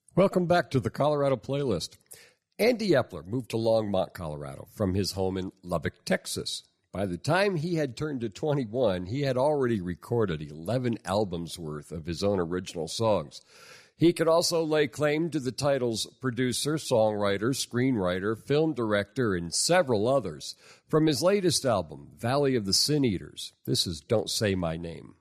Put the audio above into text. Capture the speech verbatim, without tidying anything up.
Welcome back to the Colorado Playlist. Andy Epler moved to Longmont, Colorado, from his home in Lubbock, Texas. By the time he had turned to twenty-one, he had already recorded eleven albums worth of his own original songs. He could also lay claim to the titles producer, songwriter, screenwriter, film director, and several others. From his latest album, Valley of the Sin Eaters, this is Don't Say My Name.